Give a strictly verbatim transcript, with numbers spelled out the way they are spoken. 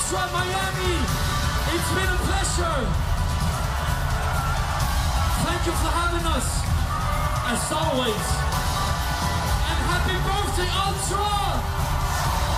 Ultra Miami. It's been a pleasure. Thank you for having us, as always. And happy birthday, Ultra!